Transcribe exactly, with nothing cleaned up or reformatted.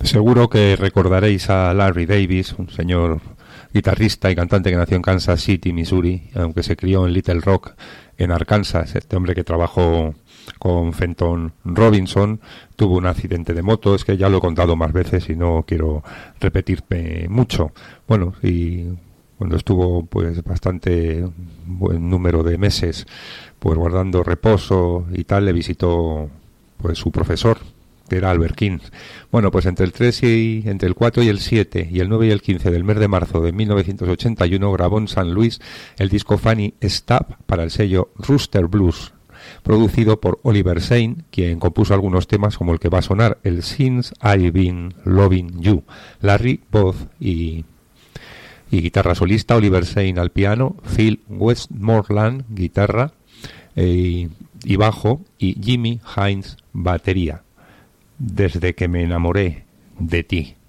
Seguro que recordaréis a Larry Davis, un señor guitarrista y cantante que nació en Kansas City, Missouri, aunque se crió en Little Rock, en Arkansas. Este hombre que trabajó con Fenton Robinson tuvo un accidente de moto. Es que ya lo he contado más veces y no quiero repetirme mucho. Bueno, y cuando estuvo pues bastante buen número de meses pues guardando reposo y tal, le visitó pues su profesor, que era Albert King. Bueno, pues entre el tres y entre el cuatro y el siete y el nueve y el quince del mes de marzo de mil novecientos ochenta y uno grabó en San Luis el disco Funny Stuff para el sello Rooster Blues, producido por Oliver Sain, quien compuso algunos temas como el que va a sonar, el Since I've Been Loving You. Larry, voz y, y guitarra solista, Oliver Sain al piano, Phil Westmoreland, guitarra eh, y bajo, y Jimmy Hines, batería. Desde que me enamoré de ti.